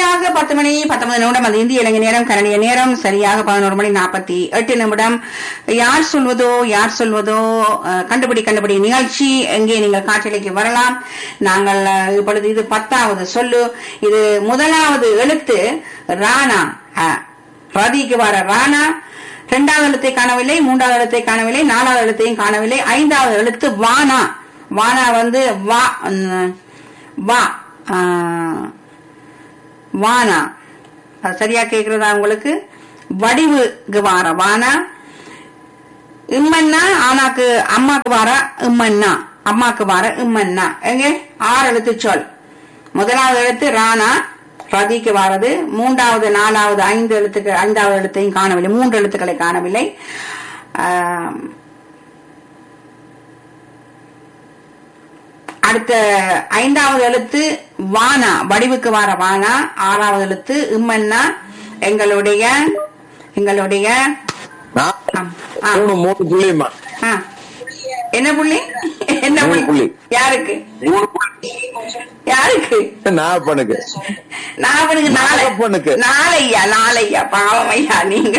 சரியாக 10 மணி 19 நிமிடம். அது இந்திய இலங்கை நேரம், கனடிய நேரம் சரியாக 11 மணி 48 நிமிடம். யார் சொல்வதோ கண்டுபிடி நிகழ்ச்சி எங்கே நீங்கள் காற்றலைக்கு வரலாம். நாங்கள் இப்பொழுது இது 10வது சொல்லு. இது முதலாவது எழுத்து ராணா, ரதிக்கு வர ராணா. 2வது எழுத்தை காணவில்லை, 3வது எழுத்தை காணவில்லை, 4வது எழுத்தையும் காணவில்லை. 5வது எழுத்து வானா. வானா வந்து வா வா வானா. அது சரியா கேக்குறதா உங்களுக்கு? வடிவுக்கு வார வானா. இம்மன்னா ஆனாக்கு அம்மாக்கு வார இம்மன்னா, அம்மாக்கு வார இம்மன்னா. எங்க 6 எழுத்து சொல். முதலாவது எழுத்து ராணா, ரதிக்கு வாரது. 3வது 4வது 5 எழுத்துக்கு 5வது எழுத்தையும் காணவில்லை, 3 எழுத்துக்களை காணவில்லை. அடுத்த 5வது எழுத்து வானா, வடிவுக்கு வார வானா. 6வது எழுத்து இம்மன்னா. எங்களுடைய என்ன புள்ளி? என்ன புள்ளி? யாருக்கு? நாகப்பனுக்கு. நாளையா பாவம் ஐயா நீங்க.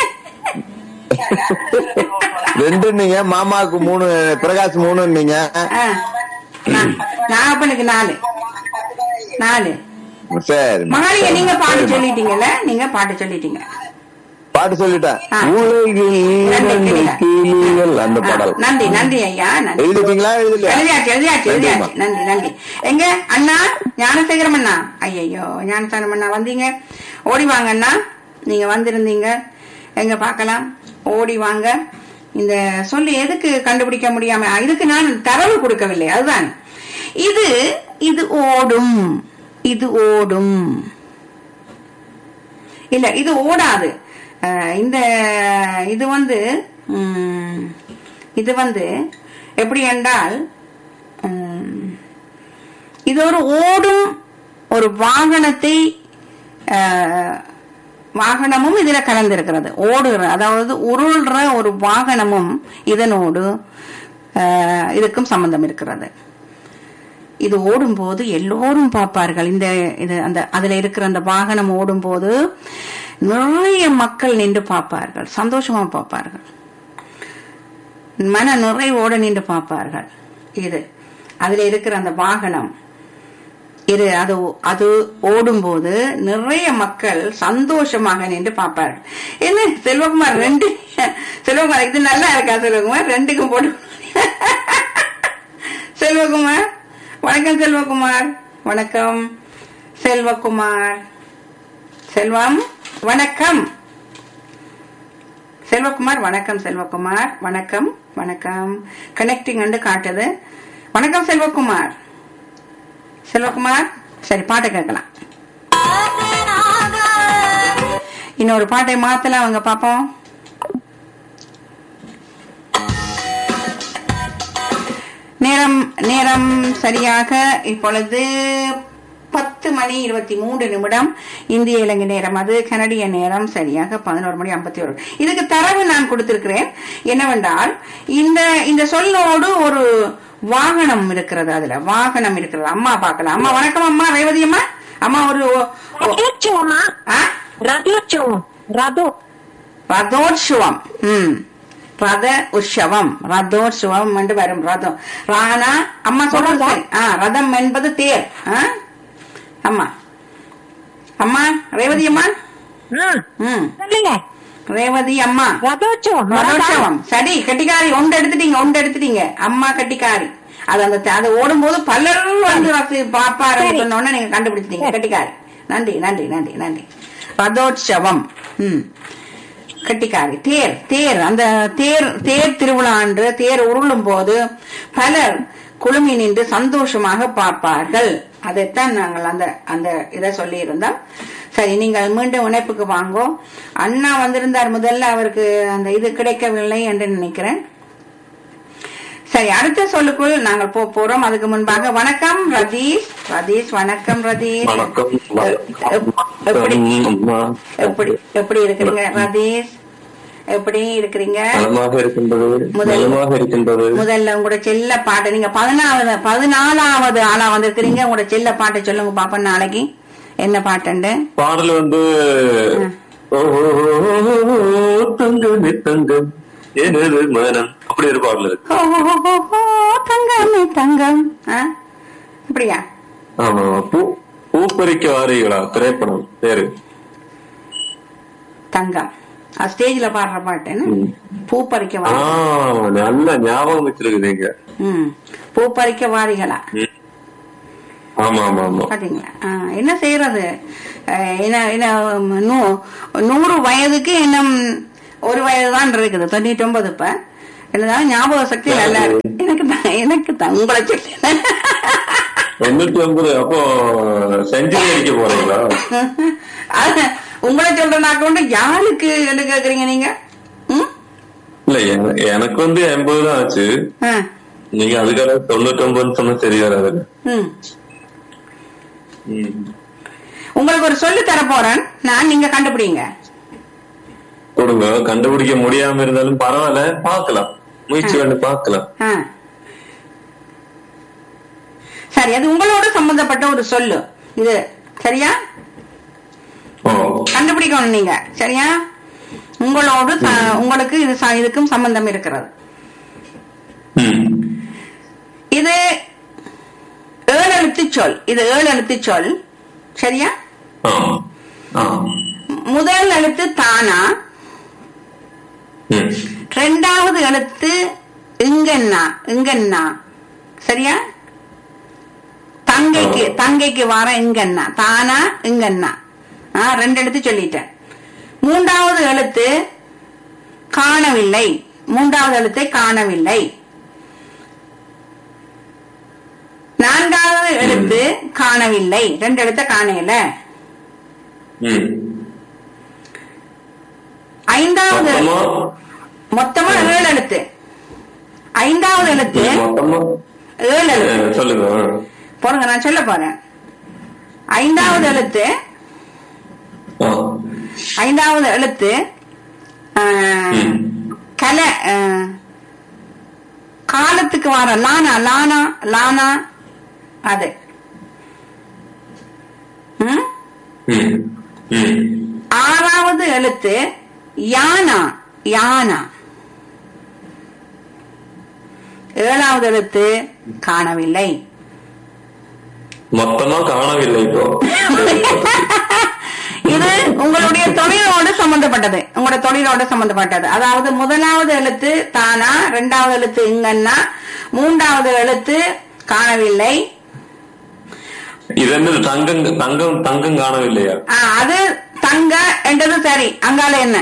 2 நீங்க, மாமாவுக்கு 3, பிரகாஷ் 3 நீங்க. நாகப்பனுக்கு 4. சரி மகாலிங்க நீங்க பாட்டு சொல்லிட்டீங்கல்ல? நீங்க பாட்டு சொல்லிட்டீங்க. பாட்டு சொல்லிட்டேன். அந்த பாடல். நன்றி ஐயா. எழுதிட்டீங்களா? எழுதியாச்சு. நன்றி. எங்க அண்ணா ஞானசேகரம் அண்ணா? ஐயோ ஞானசேகரம் அண்ணா வந்தீங்க, ஓடி வாங்க அண்ணா. நீங்க வந்திருந்தீங்க, எங்க பாக்கலாம், ஓடி வாங்க. இந்த சொல்லி எதுக்கு கண்டுபிடிக்க முடியாம, இதுக்கு நான் தரவு கொடுக்கவில்லை. அதுதான் இது ஓடும். இல்ல இது ஓடாது. இந்த இது வந்து எப்படி என்றால், இது ஒரு ஓடும் ஒரு வாகனத்தை, வாகனமும் இதுல கலந்திருக்கிறது. ஓடுகிற, அதாவது உருள்ற ஒரு வாகனமும் இதனோடு இதுக்கும் சம்பந்தம் இருக்கிறது. இது ஓடும் போது எல்லோரும் பார்ப்பார்கள். அதுல இருக்கிற அந்த வாகனம் ஓடும் போது நிறைய மக்கள் நின்று பார்ப்பார்கள், சந்தோஷமா பார்ப்பார்கள், மன நிறைவோடு நின்று பார்ப்பார்கள். அதுல இருக்கிற அந்த வாகனம் அது ஓடும் போது நிறைய மக்கள் சந்தோஷமாக நின்று பார்ப்பார்கள். என்ன செல்வகுமார் 2 செல்வகுமார் இது நல்லா இருக்கா? செல்வகுமார் 2க்கும் போட்டு. செல்வகுமார் வணக்கம். செல்வகுமார் வணக்கம். செல்வகுமார் செல்வம் வணக்கம். செல்வகுமார் வணக்கம். செல்வகுமார் வணக்கம். கனெக்டிங் வந்து காட்டுது. வணக்கம் செல்வகுமார். சரி, பாட்டை கேட்கலாம். இன்னொரு பாட்டை மாத்தலாம் அவங்க பாப்போம். நேரம் சரியாக இப்பொழுது 10 மணி 23 நிமிடம். இந்திய இலங்கை நேரம், அது கனடிய நேரம் சரியாக 11 மணி 51. இதுக்கு தரவு நான் கொடுத்திருக்கிறேன். என்னவென்றால், இந்த சொல்லோடு ஒரு வாகனம் இருக்கிறது. அதுல வாகனம் இருக்கிறது. அம்மா பார்க்கலாம். அம்மா வணக்கம். அம்மா ரேவதி அம்மா. அம்மா ஒரு ரதோற்சவம். ரத உற்சவம், ரதோற்சவம் என்று வரும். ரதம் ராணா அம்மா சொல்றது. ரதம் என்பது தேர். அம்மா ரேவதி அம்மா. ரேவதி அம்மா ரதோற்சவம். சரி, கட்டிக்காரி ஒன்று எடுத்துட்டீங்க. அம்மா கட்டிக்காரி. அது ஓடும் போது பலரும் வந்து பாப்பாரு சொன்னோன்னு நீங்க கண்டுபிடிச்சிட்டீங்க. கட்டிக்காரி. நன்றி. ரதோற்சவம். கட்டிக்காரி. தேர் அந்த தேர் திருவிழா அன்று தேர் உருளும் போது பலர் குழுமி நின்று சந்தோஷமாக பார்ப்பார்கள். அதைத்தான் நாங்கள் அந்த இதை சொல்லி இருந்தோம். சரி, நீங்கள் மீண்டும் இணைப்புக்கு வாங்கோ. அண்ணா வந்திருந்தார் முதல்ல, அவருக்கு அந்த இது கிடைக்கவில்லை என்று நினைக்கிறேன். சரி, அடுத்த சொல்லுக்குள் நாங்கள் போறோம். அதுக்கு முன்பாக வணக்கம் ரதீஷ். வணக்கம் ரதீஷ். எப்படி இருக்கிறீங்க ரதீஷ்? எப்படி இருக்கிறீங்க? முதல்ல உங்களோட செல்ல பாட்டு, நீங்க 14வது ஆளா வந்திருக்கிறீங்க. உங்களோட செல்ல பாட்டை சொல்லுங்க பாப்பா. நாளைக்கு என்ன பாட்டுண்டு? பாடல் வந்து தங்கமே தங்கம் எனது மனம் அப்படி ஒரு பாடல் இருக்கு. தங்கமே தங்கம் அப்படியா? ஆமா. பூப்பறிக்க வாரீங்களா திரைப்படம் பேரு தங்கம். ஸ்டேஜ்ல பாடுற பாட்டு பூ பறிக்க வாரி. நல்ல ஞாபகம் வச்சிருக்குதுங்க. பூ பறிக்க வாரிகளா? ஆமா ஆமா ஆமா. பாத்தீங்களா? என்ன செய்யறது? என்ன 100 வயதுக்கு இன்னும் 1 வயதுதான் இருக்குது. 99. இப்ப என்னதான் ஞாபக சக்தி நல்லா எனக்கு உங்களை சொல்லி 89. அப்போ செஞ்சுரி அடிக்க போறீங்களா? உங்களை சொல்றனாக்க வந்து யாருக்கு என்ன கேக்குறீங்க நீங்க? இல்ல எனக்கு வந்து 80 தான் ஆச்சு. நீங்க அதுக்காக 99 சொன்னா சரி வராது. உங்களுக்கு ஒரு சொல்லு தர போறேன் நான், நீங்க கண்டுபிடிங்க. கொடுங்க. கண்டுபிடிக்க முடியாம இருந்தாலும் பரவாயில்ல, பாக்கலாம், முயற்சி பண்ணி பாக்கலாம். சரி, அது உங்களோட சம்பந்தப்பட்ட ஒரு சொல்லு இது, சரியா? கண்டுபிடிக்கணும் நீங்க, சரியா? உங்களோடு உங்களுக்கு இதுக்கும் சம்பந்தம் இருக்கிறது. இது 7 எழுத்து சொல். இது 7 எழுத்து சொல், சரியா? முதல் எழுத்து தானா, 2வது எழுத்து இங்கண்ணா, சரியா? தங்கைக்கு வர இங்கண்ணா, தானா இங்கண்ணா, 2 எழுத்து சொல்லிட்டேன். 3வது எழுத்து காணவில்லை, 3வது எழுத்தை காணவில்லை. 4வது எழுத்து காணவில்லை, 2 எழுத்த காணல. 5வது மொத்தமா 7 எழுத்து. 5வது எழுத்து 7 எழுத்து. சொல்லுங்க போறங்க, நான் சொல்ல போறேன். 5வது எழுத்து 5வது எழுத்து காலத்துக்கு வர லானா அது. 6வது எழுத்து யானா. 7வது எழுத்து காணவில்லை. மொத்தமா காணவில்லை. இப்போ இது உங்களுடைய தொழிலோடு சம்பந்தப்பட்டது, உங்களோட தொழிலோடு சம்பந்தப்பட்டது. அதாவது 1வது எழுத்து தானா, 2வது எழுத்து இங்கண்ணா, 3வது எழுத்து காணவில்லை. இது என்ன? தங்கம் காணவில்லையா? அது தங்க என்றது சரி. அங்கால என்ன?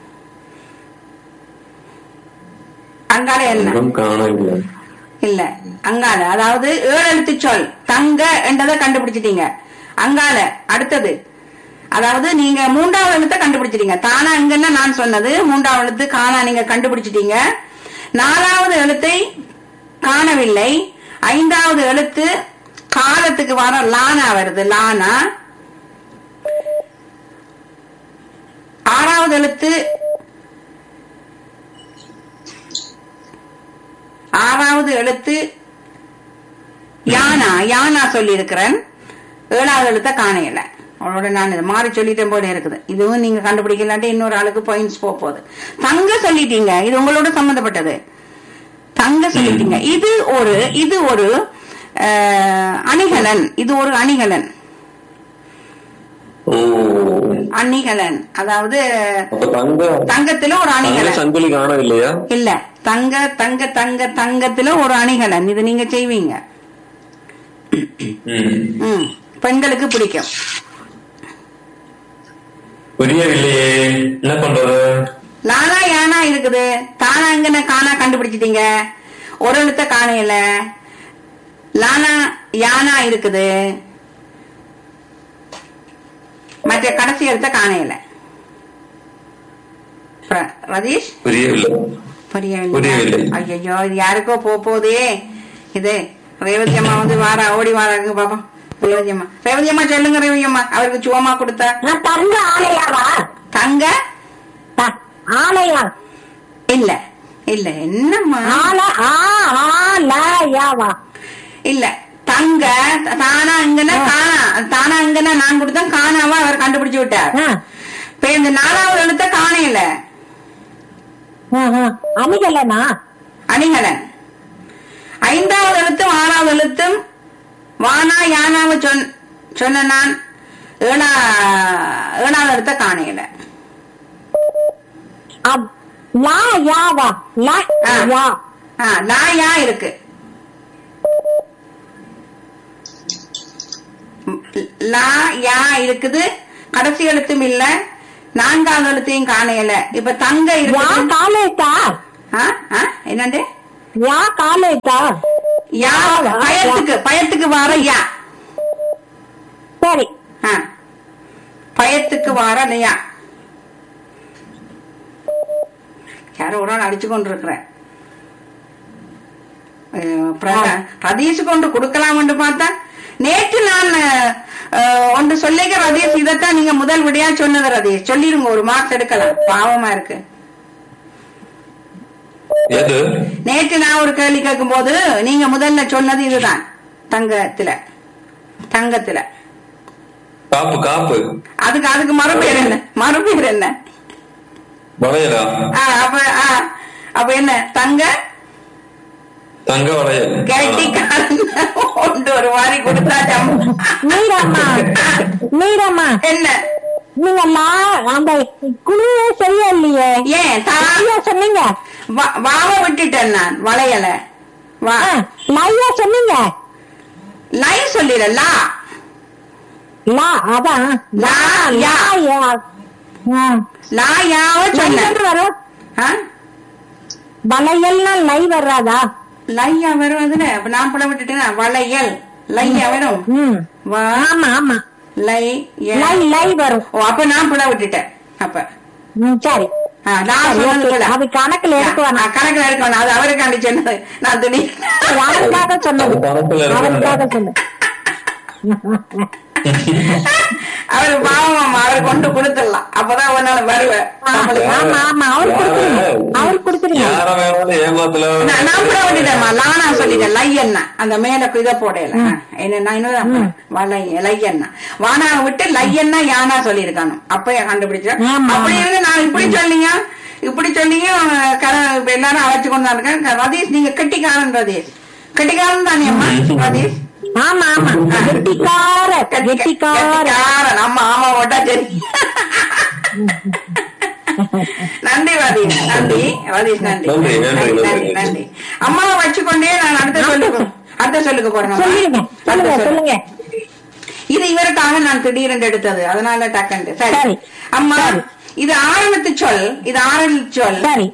காணவில்லை இல்ல, அங்கால. அதாவது 7 எழுத்து சொல். தங்க என்றதை கண்டுபிடிச்சிட்டீங்க. அங்கால அடுத்தது, அதாவது நீங்க 3வது எழுத்தை கண்டுபிடிச்சிட்டீங்க. தானா இங்கன்னா நான் சொன்னது. 3வது எழுத்து காணா நீங்க கண்டுபிடிச்சிட்டீங்க. 4வது எழுத்தை காணவில்லை. 5வது எழுத்து காலத்துக்கு வர லானா வருது, லானா. 6வது எழுத்து 6வது எழுத்து யானா சொல்லி இருக்கிறேன். 7வது எழுத்த காணையில. அவளோட நான் இதை மாறி சொல்லிட்டேன் போல இருக்குது. இதுவும் நீங்க கண்டுபிடிக்கலாட்டி இன்னொரு ஆளுக்கு பாயிண்ட்ஸ் போகுது. தங்க சொல்லிட்டீங்க, இது உங்களோட சம்பந்தப்பட்டது. தங்க சொல்லிட்டீங்க. இது ஒரு அணிகலன். இது ஒரு அணிகலன். அணிகலன் அதாவது தங்கத்துல ஒரு அணிகலன். சங்கிலி காணவில்லையா? இல்ல, தங்கத்துல ஒரு அணிகலன். இது நீங்க செய்வீங்க. பெண்களுக்கு பிடிக்கும். புரியவில்லையே, என்ன பண்றது? லானா யானா இருக்குது. தானா இங்க காணா கண்டுபிடிச்சிட்டீங்க. ஒரு எழுத்த காணையில. லானா யானா இருக்குது. மற்ற கடைசி எழுத்த காணையில. ரதீஷ் புரியவில்லை. ஐயோ, இது யாருக்கோ போதே. இது ரேவதி அம்மா வந்து ஓடி வாராங்க பாப்பா. ரேவதி அம்மா சொல்லுங்க. ரேவதி அம்மா அவருக்கு சுவமா கொடுத்தா தங்க ஆலையாவா? தங்க ஆலையா? இல்ல இல்ல, என்னம்மா ஆலையாவா? இல்ல, தங்க தானா இங்கன்னா காணா, தானா இங்கன்னா நான் கொடுத்தேன், காணாவா அவர் கண்டுபிடிச்சு விட்டார். இப்ப இந்த 4வது எழுத்த காணையில அணிகலனா அணிகலன். 5வது எழுத்தும் 6வது எழுத்தும் வானா யானாவை சொன்ன நான் 7வது எழுத்த காணையில. லா யாவா லா யா லா யா இருக்கு. லா யா இருக்குது, கடைசி எழுத்தும் இல்ல, 4வது எழுத்தையும் காணையில. இப்ப தங்க இருக்கு. காலேட்டா என்னண்டு யா காலேட்டா யா பயத்துக்கு வர யா. சரி பயத்துக்கு வர யா. யாரோ ஒரு நாள் அடிச்சு கொண்டு இருக்கிறேன். ரதீஷ் கொண்டு கொடுக்கலாம் என்று பார்த்தா நேற்று நான் ஒன்று சொல்லிக்க ரதீஷ், இதைத்தான் நீங்க முதல் விடையா சொன்னது. ரதீஷ் சொல்லிருங்க, ஒரு மார்க்ஸ் எடுக்கலாம். பாவமா இருக்கு. நேற்று நான் ஒரு கேள்வி கேட்கும் போது நீங்க முதல்ல சொன்னது இதுதான், தங்கத்துல காப்பு காப்பு. அதுக்கு மறுபேர் என்ன? மறுபேர் என்ன? அப்ப என்ன? தங்க வளையல். கட்டிக்காரன் ஒரு வாரி கொடுத்தா நீரம்மா என்ன நீங்க அந்த குழுவே செய்யலையே. ஏன் சொன்னீங்க? வாவ விட்டுட்டேன் நான். வளையல லையா சொன்னீங்க. லை சொல்லிட லா அதான் லா யா லா யாவ சொன்ன வரும். வளையல்னா லை வர்றாதா? லையா வரும். அதுல நான் படம் விட்டுட்டேன்னா வளையல் லையா வரும். ஆமா ஆமா லை லை வரும். அப்ப நான் படம் விட்டுட்டேன். அப்ப சரி அது கணக்குல எடுக்க வேணாம். கணக்குல எடுக்க வேணாம். அது அவருக்காண்டி சொன்னது. நான் துணி அவருக்காக சொன்னது. அவருக்காக சொன்னது. அவரு பாவம், அவர் கொண்டு கொடுத்துடலாம். அப்பதான் ஒரு நாள் வருவேன். ஆமா ஆமா அவரு கொடுத்துருங்க. நான் கூட விட்டுட்டேன். லானா சொல்லிட்டேன். லை என்ன அந்த மேல இதை போடல என்ன லை என்ன வானா விட்டு லை என்ன யானா சொல்லிருக்கானு. அப்ப கண்டுபிடிச்சேன். அப்படி இருந்து நான் இப்படி சொல்லிங்க எல்லாரும் அழைச்சு கொண்டு இருக்கேன். ரதீஷ் நீங்க கெட்டிக்காரன். கெட்டிக்காரன் தானே அம்மா ரதீஷ்? ஆமா ஆமா கெட்டிக்காரன். ஆமா ஆமா ஓட்டா சரி. நன்றி ரதீஷ். ரதீஷ் நன்றி. அம்மாவை வச்சுக்கொண்டே நான் அடுத்த சொல்லுக்கு போறேன். சொல்லுங்க. இது இவருக்காக நான் திடீரென்று எடுத்தது, அதனால டக்கண்டு. சரி அம்மா, இது ஆரம்பத்து சொல். சரி.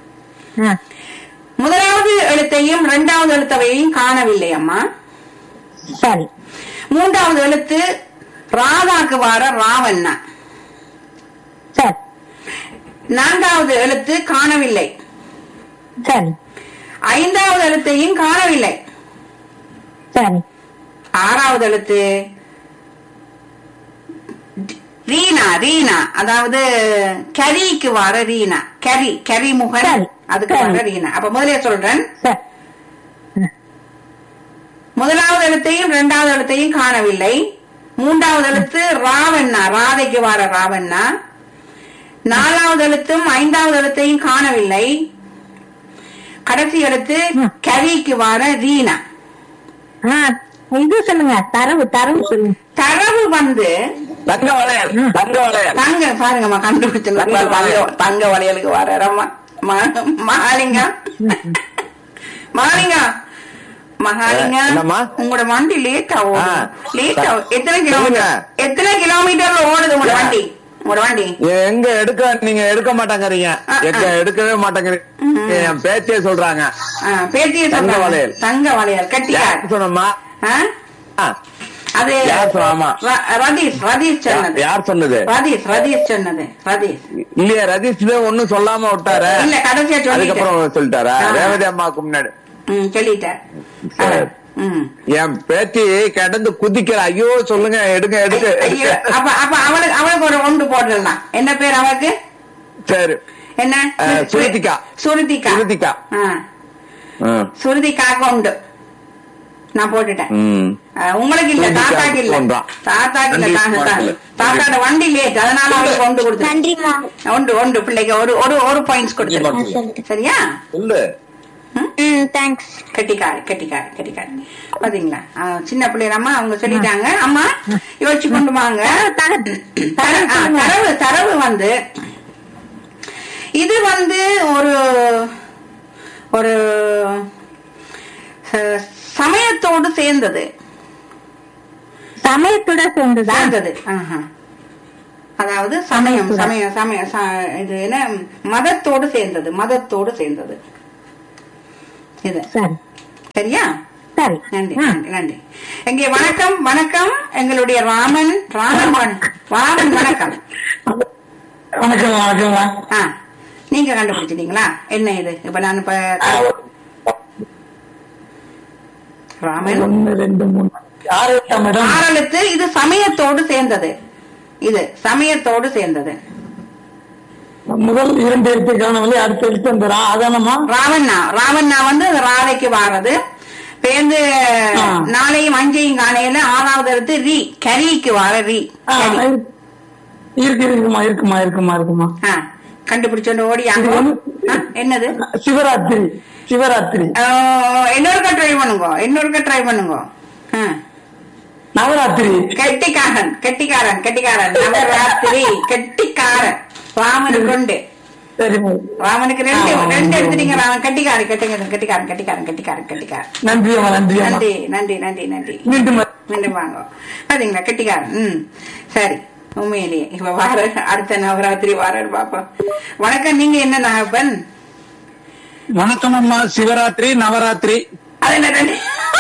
முதலாவது எழுத்தையும் 2வது எழுத்தவையும் காணவில்லை அம்மா. சரி. 3வது எழுத்து ராதாக்கு வார ராவண்ணா. சரி. 4வது எழுத்து காணவில்லை. சரி. 5வது எழுத்தையும் காணவில்லை. சரி. 6வது எழுத்து ரீனா, அதாவது கரிக்கு வார ரீனா. கரி முகன், அதுக்கு வார ரீனா. அப்ப முதலே சொல்றேன். முதலாவது எழுத்தையும் 2வது எழுத்தையும் காணவில்லை. 3வது எழுத்து ராவண்ணா, ராதைக்கு வார ராவண்ணா. 4வது எழுத்தும் 5வது எழுத்தையும் காணவில்லை. கடைசி எழுத்து கரிக்கு வார ரீனா. இது சொல்லுங்க. தரவு சொல்லுங்க. தரவு வந்து தங்க வளையல். தங்க பாருங்கம்மா, கண்டுபிடிச்சு தங்க வளையலுக்கு வர மகாலிங்கா. உங்களோட வண்டி லேட் ஆகும். எத்தனை கிலோமீட்டர்ல ஓடுது உங்களோட வண்டி? எங்க நீங்க எடுக்க மாட்டாங்கறீங்க. எடுக்கவே மாட்டாங்க. என் பேத்தியே சொல்றாங்க. பேத்தியே தங்க வளையல். தங்க வளையல் கட்டியா சொன்னம்மா. அது ரதீஷ் சொன்னது. யார் சொன்னது? ரதீஷ் சொன்னது. இல்லையா? ரதீஷ் ஒன்னும் சொல்லாம விட்டாரு. இல்ல கடைசியா அதுக்கப்புறம் சொல்லிட்டாரா? ரேவதி அம்மாவுக்கு முன்னாடி சொல்லிட்டார். என் பேத்தி கிடந்து குதிக்கிற. ஐயோ சொல்லுங்க, எடுங்க. அப்ப அவளுக்கு ஒரு ஒன்று போடலாம். என்ன பேர் அவளுக்கு? சரி. என்ன? சுருதிகா. சுருதிகா கொண்டு. நான் போட்டுட்டேன். ம். உங்களுக்கு இல்ல, தாத்தாக்கு இல்ல, தாத்தாக்கு இல்ல, தாத்தாட வண்டி லேட், அதனால அவருக்கு ஒன்று கொடுத்து. நன்றிமா. ஒன்று பிள்ளைக்கு ஒரு பாயிண்ட்ஸ் கொடுத்து. சரியா? தேங்க்ஸ். கட்டிக்காரு பாத்தீங்களா? சின்ன பிள்ளைராமா அவங்க சொல்லிட்டாங்க. அம்மா யோசிச்சு கொண்டு வாங்க. தரவு வந்து இது வந்து ஒரு சமயத்தோடு சேர்ந்தது. அதாவது சமயம் இது என்ன, மதத்தோடு சேர்ந்தது இது. சரியா? சரி, நன்றி. எங்கே வணக்கம் எங்களுடைய ராமன் வணக்கம். நீங்க கண்டுபிடிச்சிட்டீங்களா என்ன இது? இப்ப நான் ராமன் 1 2 3 ஆரலுக்கு இது சமயத்தோடு சேர்ந்தது. முதல் 2 எழுத்து காணவில்லை, அடுத்த எழுத்து அந்த அதானமா? ராவண்ணா வந்து ராதைக்கு வாரது பேருந்து. நாளையும் அஞ்சையும் காணையில 6வது எழுத்து ரீ, கரிக்கு வார ரீ. இருக்குமா கண்டுபிடிச்சோண்டு ஓடியாங்க. என்னது? சிவராத்திரி. இன்னொருக்கா ட்ரை பண்ணுங்க. நவராத்திரி. கெட்டிக்காரன் நவராத்திரி கெட்டிக்காரன். ராமனுக்கு ராமனுக்கு ரெண்டு எடுத்துட்டீங்க. ராமன் கெட்டிக்காரன். நன்றி. மீண்டும் வாங்க. பாத்தீங்களா? கெட்டிக்காரன். சரி, உண்மையிலேயே இப்ப வார அடுத்த நவராத்திரி வார பாப்போம். வணக்கம். நீங்க என்ன நாகப்பன்? வணக்கம் அம்மா. சிவராத்திரி நவராத்திரி. அது என்ன?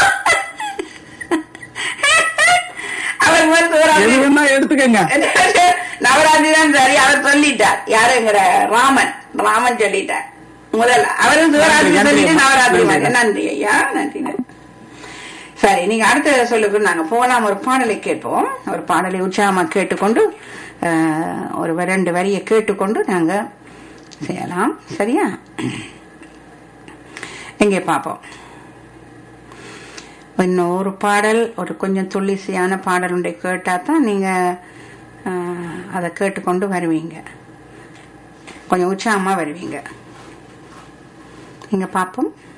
அவர் எடுத்துக்கங்க. நவராத்திரி தான் சரி. அவர் சொல்லிட்டார். யாருங்கிற ராமன் சொல்லிட்டார் முதல்ல. அவரும் சிவராத்திரி சொல்லிட்டு நவராத்திரி. நன்றி ஐயா, நன்றி. சரி, நீங்க அடுத்த சொல்லுக்கு நாங்க போகலாம். ஒரு பாடலை கேட்போம். ஒரு பாடலை உற்சாகமா கேட்டுக்கொண்டு ஒரு 2 வரியை கேட்டுக்கொண்டு நாங்க செய்யலாம். சரியா? எங்கே பார்ப்போம். இன்னும் ஒரு பாடல், ஒரு கொஞ்சம் துள்ளிசையான பாடல் ஒன்றை கேட்டா தான் நீங்க அதை கேட்டுக்கொண்டு வருவீங்க, கொஞ்சம் உற்சாகமா வருவீங்க. நீங்க பார்ப்போம்.